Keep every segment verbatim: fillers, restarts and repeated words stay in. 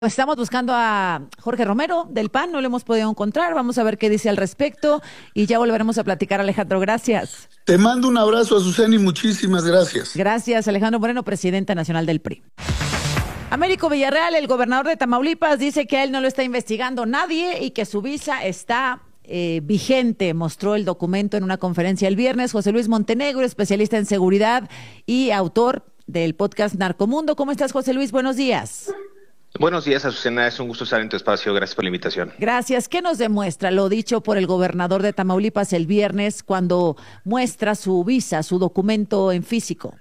Pues estamos buscando a Jorge Romero del P A N, no lo hemos podido encontrar, vamos a ver qué dice al respecto y ya volveremos a platicar, Alejandro, gracias. Te mando un abrazo, Azucena, y muchísimas gracias. Gracias, Alejandro Moreno, presidente nacional del P R I. Américo Villarreal, el gobernador de Tamaulipas, dice que a él no lo está investigando nadie y que su visa está eh, vigente. Mostró el documento en una conferencia el viernes. José Luis Montenegro, especialista en seguridad y autor del podcast Narcomundo. ¿Cómo estás, José Luis? Buenos días. Buenos días, Azucena. Es un gusto estar en tu espacio. Gracias por la invitación. Gracias. ¿Qué nos demuestra lo dicho por el gobernador de Tamaulipas el viernes cuando muestra su visa, su documento en físico?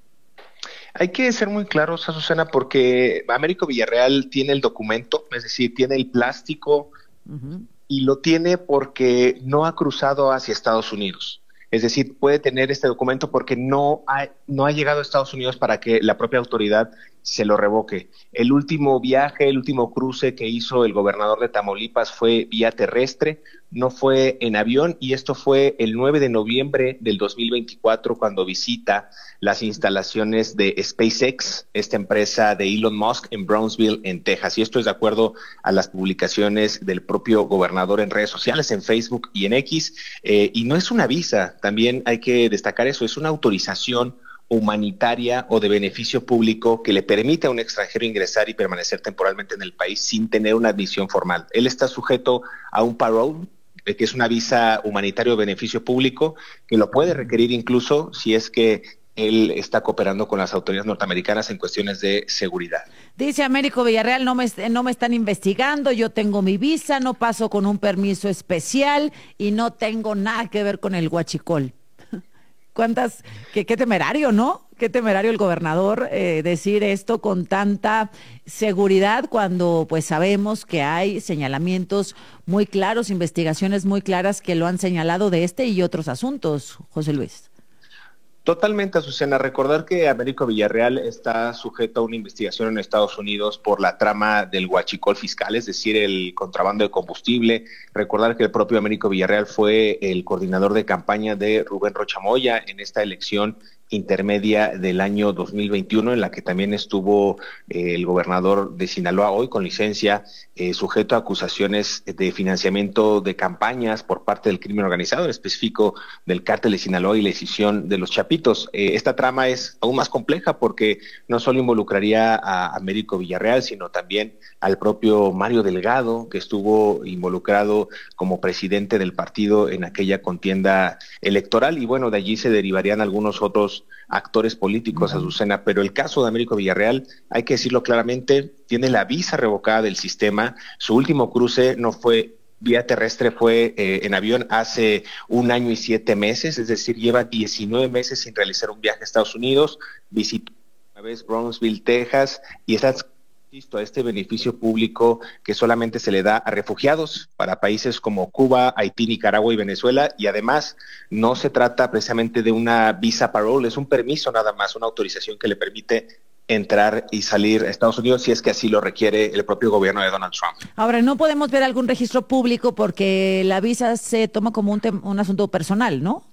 Hay que ser muy claros, Azucena, porque Américo Villarreal tiene el documento, es decir, tiene el plástico uh-huh. y lo tiene porque no ha cruzado hacia Estados Unidos. Es decir, puede tener este documento porque no ha, no ha llegado a Estados Unidos para que la propia autoridad se lo revoque. El último viaje, el último cruce que hizo el gobernador de Tamaulipas fue vía terrestre, no fue en avión, y esto fue el nueve de noviembre del dos mil veinticuatro cuando visita las instalaciones de SpaceX, esta empresa de Elon Musk en Brownsville, en Texas. Y esto es de acuerdo a las publicaciones del propio gobernador en redes sociales, en Facebook y en X. Eh, y no es una visa, también hay que destacar eso, es una autorización humanitaria o de beneficio público que le permite a un extranjero ingresar y permanecer temporalmente en el país sin tener una admisión formal. Él está sujeto a un parole, que es una visa humanitaria o beneficio público, que lo puede requerir incluso si es que él está cooperando con las autoridades norteamericanas en cuestiones de seguridad. Dice Américo Villarreal, no me, no me están investigando, yo tengo mi visa, no paso con un permiso especial y no tengo nada que ver con el huachicol. ¿Cuántas? Qué, qué temerario, ¿no? Qué temerario el gobernador eh, decir esto con tanta seguridad cuando pues sabemos que hay señalamientos muy claros, investigaciones muy claras que lo han señalado de este y otros asuntos, José Luis. Totalmente, Azucena. Recordar que Américo Villarreal está sujeto a una investigación en Estados Unidos por la trama del huachicol fiscal, es decir, el contrabando de combustible. Recordar que el propio Américo Villarreal fue el coordinador de campaña de Rubén Rocha Moya en esta elección intermedia del año dos mil veintiuno, en la que también estuvo eh, el gobernador de Sinaloa, hoy con licencia, eh, sujeto a acusaciones de financiamiento de campañas por parte del crimen organizado, en específico del cártel de Sinaloa y la escisión de los Chapitos. Eh, esta trama es aún más compleja porque no solo involucraría a Américo Villarreal, sino también al propio Mario Delgado, que estuvo involucrado como presidente del partido en aquella contienda electoral, y bueno, de allí se derivarían algunos otros actores políticos, Azucena, pero el caso de Américo Villarreal, hay que decirlo claramente, tiene la visa revocada del sistema. Su último cruce no fue vía terrestre, fue eh, en avión hace un año y siete meses, es decir, lleva diecinueve meses sin realizar un viaje a Estados Unidos, visitó una vez Brownsville, Texas, y está a este beneficio público que solamente se le da a refugiados para países como Cuba, Haití, Nicaragua y Venezuela, y además no se trata precisamente de una visa parole, es un permiso nada más, una autorización que le permite entrar y salir a Estados Unidos si es que así lo requiere el propio gobierno de Donald Trump. Ahora, no podemos ver algún registro público porque la visa se toma como un, tem- un asunto personal, ¿no?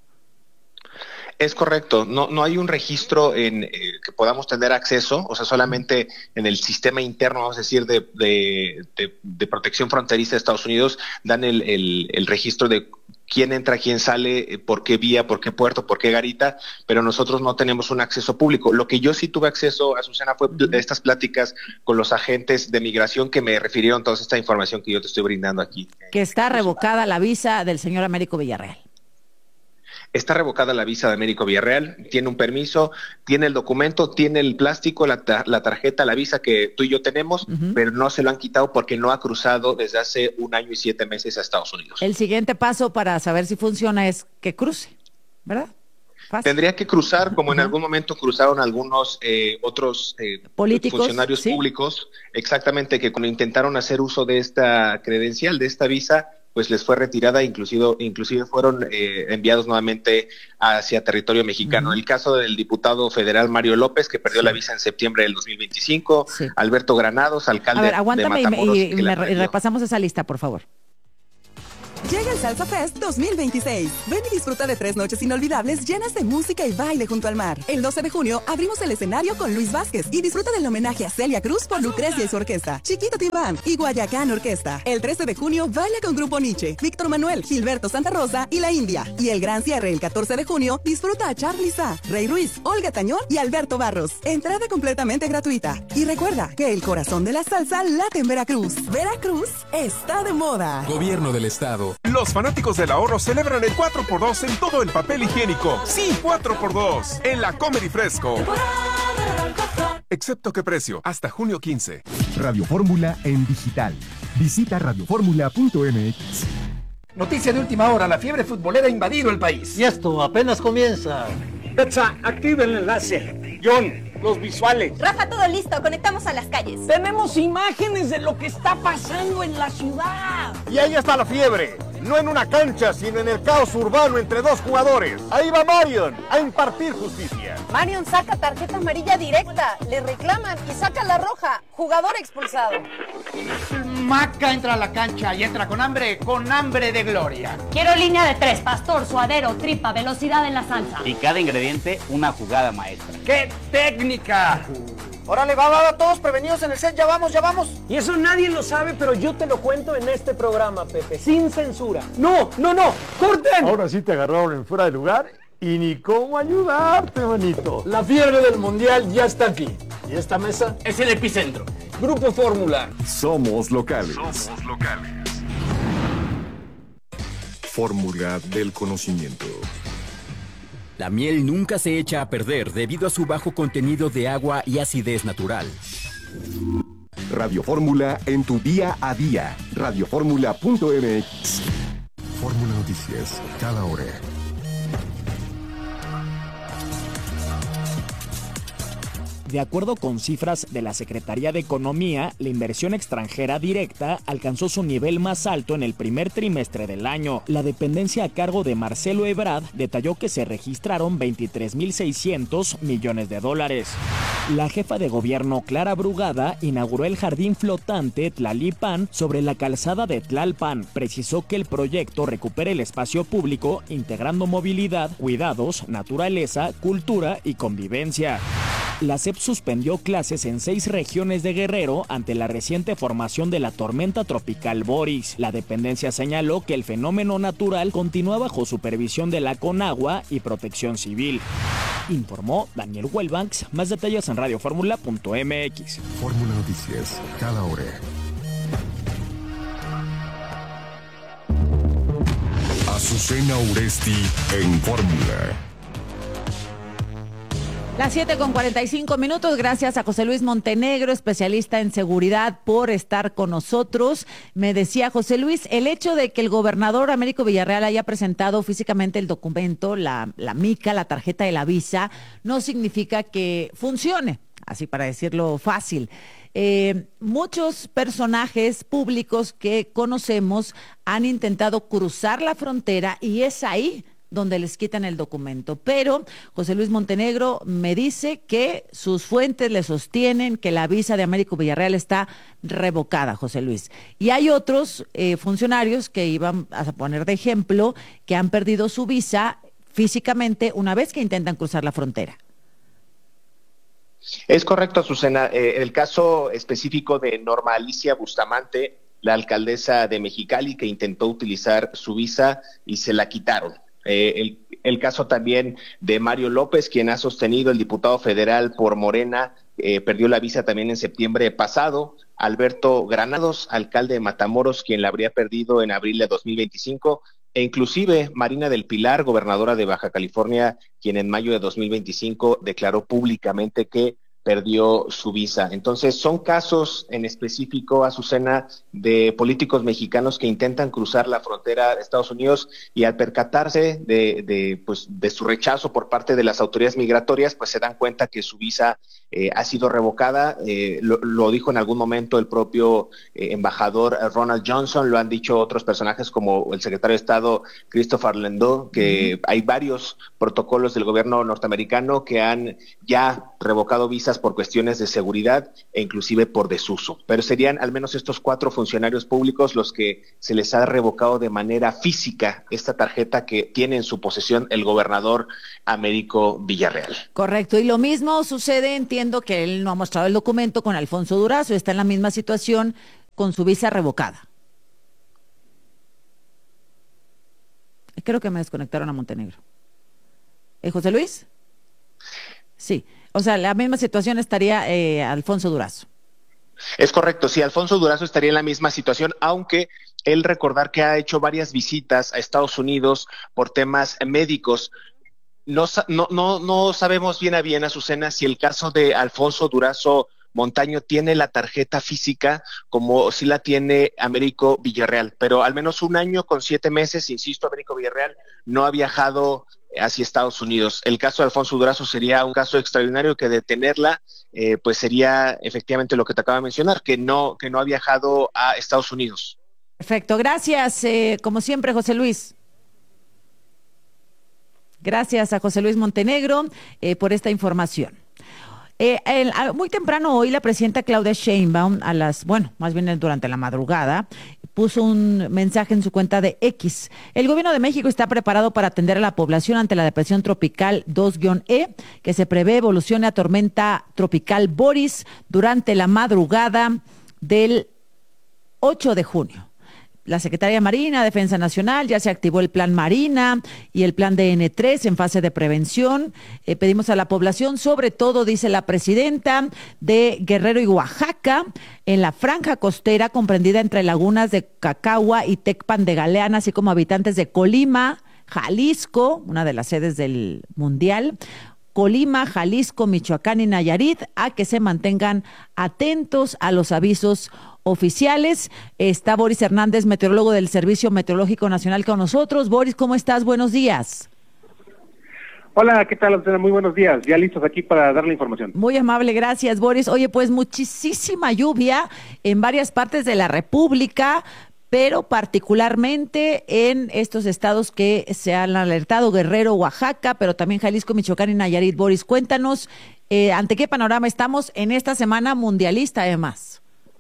Es correcto, no no hay un registro en eh, que podamos tener acceso, o sea, solamente en el sistema interno, vamos a decir, de, de, de, de protección fronteriza de Estados Unidos, dan el, el, el registro de quién entra, quién sale, por qué vía, por qué puerto, por qué garita, pero nosotros no tenemos un acceso público. Lo que yo sí tuve acceso, Azucena, fue pl- estas pláticas con los agentes de migración que me refirieron toda esta información que yo te estoy brindando aquí. Que está revocada la visa del señor Américo Villarreal. Está revocada la visa de Américo Villarreal, tiene un permiso, tiene el documento, tiene el plástico, la, ta- la tarjeta, la visa que tú y yo tenemos, uh-huh. pero no se lo han quitado porque no ha cruzado desde hace un año y siete meses a Estados Unidos. El siguiente paso para saber si funciona es que cruce, ¿verdad? Fácil. Tendría que cruzar, como uh-huh. en algún momento cruzaron algunos eh, otros eh, políticos, funcionarios ¿sí? públicos, exactamente, que cuando intentaron hacer uso de esta credencial, de esta visa, pues les fue retirada, inclusive, inclusive fueron eh, enviados nuevamente hacia territorio mexicano. Uh-huh. El caso del diputado federal Mario López, que perdió sí. la visa en septiembre del dos mil veinticinco, sí. Alberto Granados, alcalde A ver, aguántame de Matamoros. y, me, y, me, y repasamos esa lista, por favor. Llega el Salsa Fest dos mil veintiséis. Ven y disfruta de tres noches inolvidables llenas de música y baile junto al mar. El doce de junio abrimos el escenario con Luis Vázquez y disfruta del homenaje a Celia Cruz por Lucrecia y su orquesta, Chiquito Tibán y Guayacán Orquesta. El trece de junio baila con Grupo Nietzsche, Víctor Manuel, Gilberto Santa Rosa y La India. Y el gran cierre el catorce de junio disfruta a Charly Sá, Rey Ruiz, Olga Tañón y Alberto Barros. Entrada completamente gratuita. Y recuerda que el corazón de la salsa late en Veracruz. Veracruz está de moda. Gobierno del Estado. Los fanáticos del ahorro celebran el cuatro por dos en todo el papel higiénico. Sí, cuatro por dos en la Comer y Fresco. Excepto qué precio, hasta junio quince. Radio Fórmula en digital. Visita radioformula punto m x. Noticia de última hora, la fiebre futbolera ha invadido el país. Y esto apenas comienza. Petsa, activa el enlace. John, los visuales. Rafa, todo listo, conectamos a las calles. Tenemos imágenes de lo que está pasando en la ciudad. Y ahí está la fiebre. No en una cancha, sino en el caos urbano entre dos jugadores. Ahí va Marion a impartir justicia. Marion saca tarjeta amarilla directa, le reclaman y saca la roja. Jugador expulsado. Maca entra a la cancha y entra con hambre, con hambre de gloria. Quiero línea de tres, pastor, suadero, tripa, velocidad en la salsa. Y cada ingrediente, una jugada maestra. ¡Qué técnica! Órale, va, va, va, todos prevenidos en el set, ya vamos, ya vamos. Y eso nadie lo sabe, pero yo te lo cuento en este programa, Pepe, sin censura. ¡No, no, no! ¡Corten! Ahora sí te agarraron en fuera de lugar y ni cómo ayudarte, manito. La fiebre del Mundial ya está aquí. Y esta mesa es el epicentro. Grupo Fórmula. Somos locales. Somos locales. Fórmula del conocimiento. La miel nunca se echa a perder debido a su bajo contenido de agua y acidez natural. Radio Fórmula en tu día a día. radioformula punto m x. Fórmula Noticias, cada hora. De acuerdo con cifras de la Secretaría de Economía, la inversión extranjera directa alcanzó su nivel más alto en el primer trimestre del año. La dependencia a cargo de Marcelo Ebrard detalló que se registraron veintitrés mil seiscientos millones de dólares. La jefa de gobierno, Clara Brugada, inauguró el jardín flotante Tlalipan sobre la calzada de Tlalpan. Precisó que el proyecto recupera el espacio público, integrando movilidad, cuidados, naturaleza, cultura y convivencia. La S E P suspendió clases en seis regiones de Guerrero ante la reciente formación de la tormenta tropical Boris. La dependencia señaló que el fenómeno natural continúa bajo supervisión de la Conagua y Protección Civil. Informó Daniel Huelbanks. Más detalles en radioformula punto m x. Fórmula Noticias, cada hora. Azucena Uresti en Fórmula. Las siete con cuarenta y cinco minutos, gracias a José Luis Montenegro, especialista en seguridad, por estar con nosotros. Me decía José Luis, el hecho de que el gobernador Américo Villarreal haya presentado físicamente el documento, la, la mica, la tarjeta de la visa, no significa que funcione, así para decirlo fácil. Eh, muchos personajes públicos que conocemos han intentado cruzar la frontera y es ahí donde les quitan el documento. Pero José Luis Montenegro me dice que sus fuentes le sostienen que la visa de Américo Villarreal está revocada, José Luis. Y hay otros eh, funcionarios que iban a poner de ejemplo que han perdido su visa físicamente una vez que intentan cruzar la frontera. Es correcto, Azucena. Eh, el caso específico de Norma Alicia Bustamante, la alcaldesa de Mexicali, que intentó utilizar su visa y se la quitaron. Eh, el, el caso también de Mario López, quien ha sostenido, el diputado federal por Morena, eh, perdió la visa también en septiembre pasado. Alberto Granados, alcalde de Matamoros, quien la habría perdido en abril de dos mil veinticinco. E inclusive Marina del Pilar, gobernadora de Baja California, quien en mayo de dos mil veinticinco declaró públicamente que perdió su visa. Entonces, son casos en específico, Azucena, de políticos mexicanos que intentan cruzar la frontera de Estados Unidos y al percatarse de, de, pues, de su rechazo por parte de las autoridades migratorias, pues se dan cuenta que su visa eh, ha sido revocada. Eh, lo, lo dijo en algún momento el propio eh, embajador Ronald Johnson, lo han dicho otros personajes como el secretario de Estado Christopher Landau, que uh-huh. hay varios protocolos del gobierno norteamericano que han ya revocado visas por cuestiones de seguridad e inclusive por desuso. Pero serían al menos estos cuatro funcionarios públicos los que se les ha revocado de manera física esta tarjeta que tiene en su posesión el gobernador Américo Villarreal. Correcto, y lo mismo sucede, entiendo que él no ha mostrado el documento con Alfonso Durazo, está en la misma situación con su visa revocada. Creo que me desconectaron a Montenegro. ¿Eh, José Luis? Sí, o sea, la misma situación estaría eh, Alfonso Durazo. Es correcto, sí, Alfonso Durazo estaría en la misma situación, aunque él recordar que ha hecho varias visitas a Estados Unidos por temas médicos. No, no, no, no sabemos bien a bien, Azucena, si el caso de Alfonso Durazo Montaño tiene la tarjeta física como si la tiene Américo Villarreal, pero al menos un año con siete meses, insisto, Américo Villarreal no ha viajado hacia Estados Unidos. El caso de Alfonso Durazo sería un caso extraordinario que de tenerla, eh, pues sería efectivamente lo que te acabo de mencionar, que no, que no ha viajado a Estados Unidos. Perfecto, gracias, eh, como siempre, José Luis. Gracias a José Luis Montenegro eh, por esta información. Eh, el, muy temprano hoy la presidenta Claudia Sheinbaum, a las, bueno, más bien durante la madrugada, puso un mensaje en su cuenta de X. El gobierno de México está preparado para atender a la población ante la depresión tropical dos E, que se prevé evolucione a tormenta tropical Boris durante la madrugada del ocho de junio. La Secretaría de Marina, Defensa Nacional, ya se activó el Plan Marina y el Plan D N tres en fase de prevención. Eh, pedimos a la población, sobre todo, dice la presidenta, de Guerrero y Oaxaca, en la franja costera comprendida entre lagunas de Cacagua y Tecpan de Galeana, así como habitantes de Colima, Jalisco, una de las sedes del Mundial, Colima, Jalisco, Michoacán y Nayarit, a que se mantengan atentos a los avisos oficiales. Está Boris Hernández, meteorólogo del Servicio Meteorológico Nacional, con nosotros. Boris, ¿cómo estás? Buenos días. Hola, ¿qué tal? Muy buenos días. Ya listos aquí para dar la información. Muy amable, gracias, Boris. Oye, pues muchísima lluvia en varias partes de la República, pero particularmente en estos estados que se han alertado, Guerrero, Oaxaca, pero también Jalisco, Michoacán y Nayarit. Boris, cuéntanos, eh, ¿ante qué panorama estamos en esta semana mundialista, además?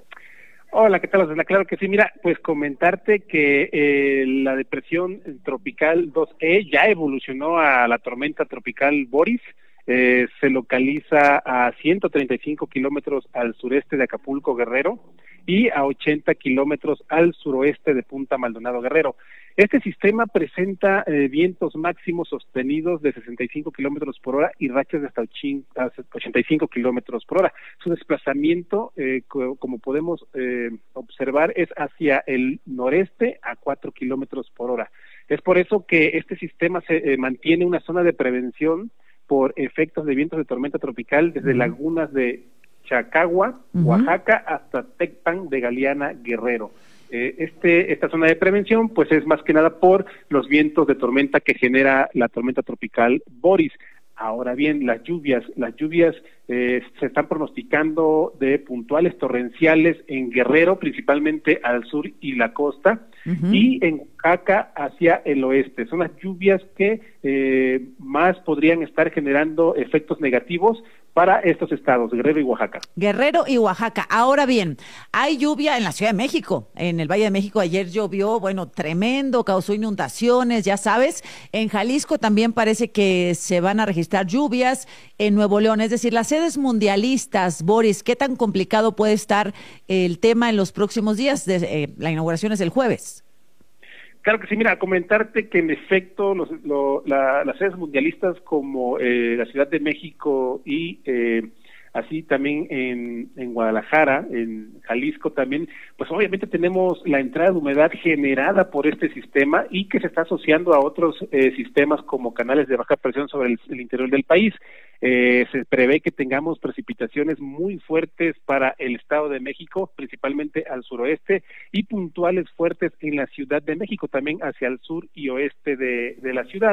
Hola, ¿qué tal? Claro que sí. Mira, pues comentarte que eh, la depresión tropical dos E ya evolucionó a la tormenta tropical Boris. Eh, se localiza a ciento treinta y cinco kilómetros al sureste de Acapulco, Guerrero, y a ochenta kilómetros al suroeste de Punta Maldonado, Guerrero. Este sistema presenta eh, vientos máximos sostenidos de sesenta y cinco kilómetros por hora y rachas de hasta ochenta y cinco kilómetros por hora. Su desplazamiento, eh, co- como podemos eh, observar, es hacia el noreste a cuatro kilómetros por hora. Es por eso que este sistema se eh, mantiene una zona de prevención por efectos de vientos de tormenta tropical desde uh-huh. lagunas de Chacagua, uh-huh. Oaxaca, hasta Tecpan de Galeana, Guerrero. Eh, este esta zona de prevención pues es más que nada por los vientos de tormenta que genera la tormenta tropical Boris. Ahora bien, las lluvias, las lluvias eh, se están pronosticando de puntuales torrenciales en Guerrero, principalmente al sur y la costa, uh-huh. y en Oaxaca hacia el oeste. Son las lluvias que eh, más podrían estar generando efectos negativos para estos estados, Guerrero y Oaxaca. Guerrero y Oaxaca. Ahora bien, hay lluvia en la Ciudad de México, en el Valle de México. Ayer llovió, bueno, tremendo, causó inundaciones, ya sabes. En Jalisco también parece que se van a registrar lluvias. En Nuevo León, es decir, las sedes mundialistas, Boris, ¿qué tan complicado puede estar el tema en los próximos días? De, eh, la inauguración es el jueves. Claro que sí, mira, comentarte que en efecto los, lo, la, las sedes mundialistas como eh, la Ciudad de México y eh, así también en, en Guadalajara, en Jalisco también, pues obviamente tenemos la entrada de humedad generada por este sistema y que se está asociando a otros eh, sistemas como canales de baja presión sobre el, el interior del país. Eh, se prevé que tengamos precipitaciones muy fuertes para el Estado de México, principalmente al suroeste, y puntuales fuertes en la Ciudad de México, también hacia el sur y oeste de, de la ciudad.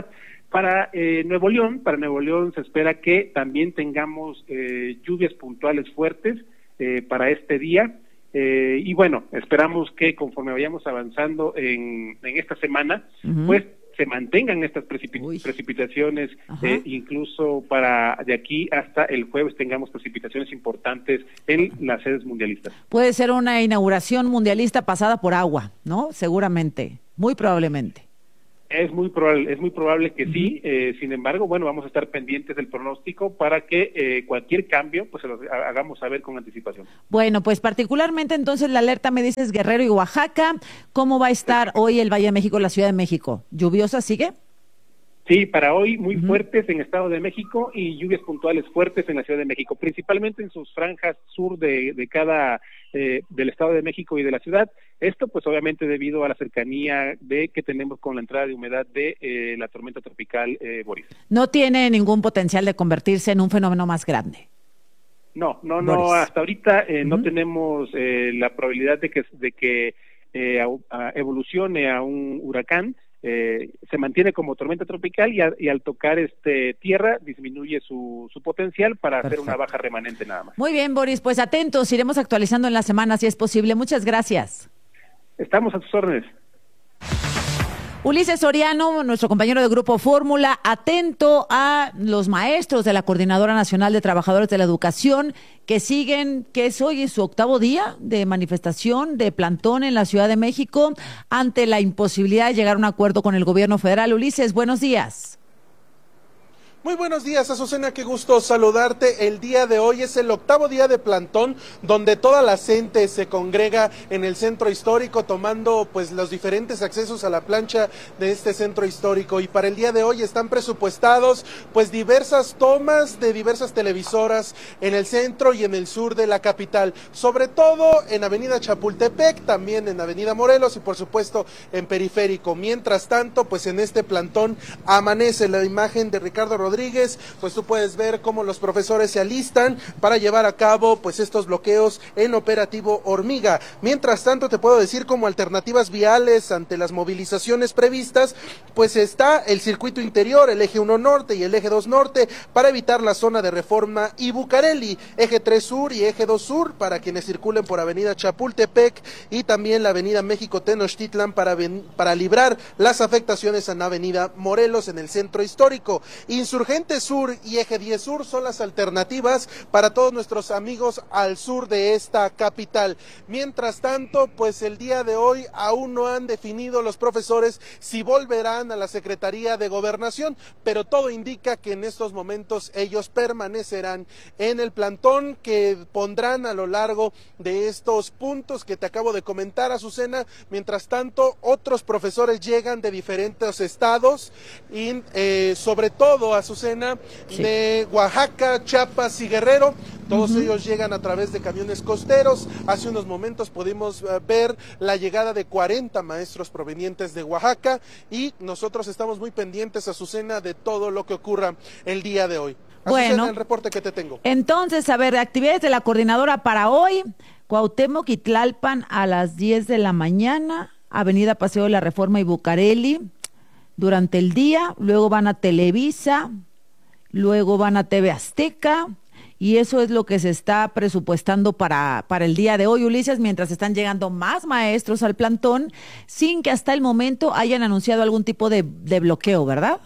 Para eh, Nuevo León, para Nuevo León se espera que también tengamos eh, lluvias puntuales fuertes eh, para este día. Eh, y bueno, esperamos que conforme vayamos avanzando en, en esta semana, uh-huh. pues se mantengan estas precipit- precipitaciones, eh, incluso para de aquí hasta el jueves tengamos precipitaciones importantes en las sedes mundialistas. Puede ser una inauguración mundialista pasada por agua, ¿no? Seguramente, muy probablemente. Es muy probable, es muy probable que sí. Eh, sin embargo, bueno, vamos a estar pendientes del pronóstico para que eh, cualquier cambio, pues se lo hagamos saber con anticipación. Bueno, pues particularmente entonces la alerta me dices Guerrero y Oaxaca. ¿Cómo va a estar hoy el Valle de México, la Ciudad de México? ¿Lluviosa sigue? Sí, para hoy muy uh-huh. fuertes en Estado de México y lluvias puntuales fuertes en la Ciudad de México, principalmente en sus franjas sur de, de cada eh, del Estado de México y de la ciudad. Esto pues obviamente debido a la cercanía de que tenemos con la entrada de humedad de eh, la tormenta tropical eh, Boris. No tiene ningún potencial de convertirse en un fenómeno más grande. No, no, no, Boris. Hasta ahorita eh, uh-huh. no tenemos eh, la probabilidad de que, de que eh, a, a evolucione a un huracán. Eh, se mantiene como tormenta tropical y, a, y al tocar este tierra disminuye su, su potencial para Perfecto. hacer una baja remanente nada más. Muy bien, Boris, pues atentos, iremos actualizando en la semana si es posible. Muchas gracias. Estamos a tus órdenes. Ulises Soriano, nuestro compañero de Grupo Fórmula, atento a los maestros de la Coordinadora Nacional de Trabajadores de la Educación que siguen, que es hoy su octavo día de manifestación, de plantón en la Ciudad de México, ante la imposibilidad de llegar a un acuerdo con el gobierno federal. Ulises, buenos días. Muy buenos días, Azucena, qué gusto saludarte. El día de hoy es el octavo día de plantón, donde toda la gente se congrega en el centro histórico, tomando pues los diferentes accesos a la plancha de este centro histórico. Y para el día de hoy están presupuestados pues diversas tomas de diversas televisoras en el centro y en el sur de la capital, sobre todo en Avenida Chapultepec, también en Avenida Morelos y por supuesto en Periférico. Mientras tanto, pues en este plantón amanece la imagen de Ricardo Rodríguez Rodríguez, pues tú puedes ver cómo los profesores se alistan para llevar a cabo pues estos bloqueos en operativo Hormiga. Mientras tanto te puedo decir como alternativas viales ante las movilizaciones previstas, pues está el circuito interior, el eje uno norte y el eje dos norte para evitar la zona de Reforma y Bucareli, eje tres sur y eje dos sur para quienes circulen por avenida Chapultepec y también la avenida México Tenochtitlan para, ven, para librar las afectaciones en avenida Morelos en el centro histórico. Insurgente Sur y Eje diez Sur son las alternativas para todos nuestros amigos al sur de esta capital. Mientras tanto, pues el día de hoy aún no han definido los profesores si volverán a la Secretaría de Gobernación, pero todo indica que en estos momentos ellos permanecerán en el plantón que pondrán a lo largo de estos puntos que te acabo de comentar, Azucena. Mientras tanto, otros profesores llegan de diferentes estados y eh, sobre todo a Azucena, sí. de Oaxaca, Chiapas y Guerrero, todos uh-huh. ellos llegan a través de camiones costeros. Hace unos momentos pudimos uh, ver la llegada de cuarenta maestros provenientes de Oaxaca y nosotros estamos muy pendientes, Azucena, de todo lo que ocurra el día de hoy. Azucena, bueno, el reporte que te tengo. Entonces, a ver, actividades de la coordinadora para hoy: Cuauhtémoc y Tlalpan a las diez de la mañana, Avenida Paseo de la Reforma y Bucareli durante el día, luego van a Televisa, luego van a T V Azteca, y eso es lo que se está presupuestando para, para el día de hoy, Ulises, mientras están llegando más maestros al plantón, sin que hasta el momento hayan anunciado algún tipo de, de bloqueo, ¿verdad?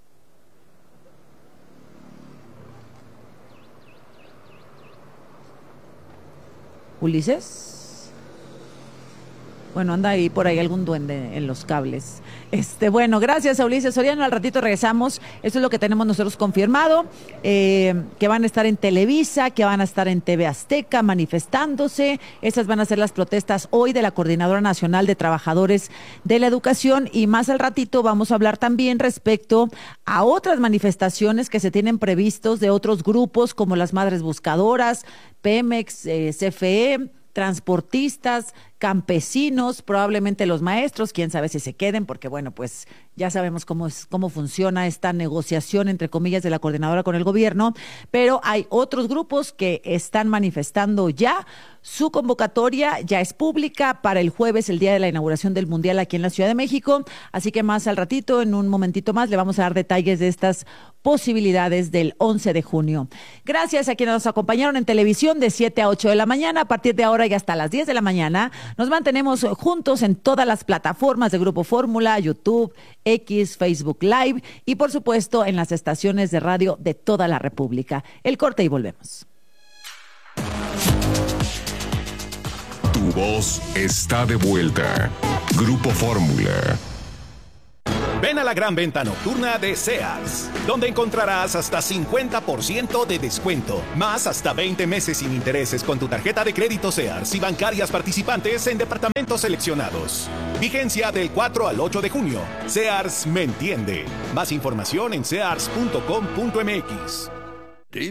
Ulises. Bueno, anda ahí por ahí algún duende en los cables. Este, bueno, gracias a Ulises Soriano. Al ratito regresamos. Eso es lo que tenemos nosotros confirmado, eh, que van a estar en Televisa, que van a estar en T V Azteca manifestándose. Esas van a ser las protestas hoy de la Coordinadora Nacional de Trabajadores de la Educación. Y más al ratito vamos a hablar también respecto a otras manifestaciones que se tienen previstos de otros grupos como las Madres Buscadoras, Pemex, eh, C F E, transportistas, campesinos, probablemente los maestros, quién sabe si se queden, porque bueno, pues ya sabemos cómo es, cómo funciona esta negociación, entre comillas, de la coordinadora con el gobierno, pero hay otros grupos que están manifestando ya. Su convocatoria ya es pública para el jueves, el día de la inauguración del Mundial aquí en la Ciudad de México, así que más al ratito, en un momentito más, le vamos a dar detalles de estas posibilidades del once de junio. Gracias a quienes nos acompañaron en televisión de siete a ocho de la mañana. A partir de ahora y hasta las diez de la mañana, nos mantenemos juntos en todas las plataformas de Grupo Fórmula, YouTube, X, Facebook Live y por supuesto en las estaciones de radio de toda la República. El corte y volvemos. Tu voz está de vuelta. Grupo Fórmula. Ven a la gran venta nocturna de Sears, donde encontrarás hasta cincuenta por ciento de descuento, más hasta veinte meses sin intereses con tu tarjeta de crédito Sears y bancarias participantes en departamentos seleccionados. Vigencia del cuatro al ocho de junio. Sears me entiende. Más información en sears punto com punto m x.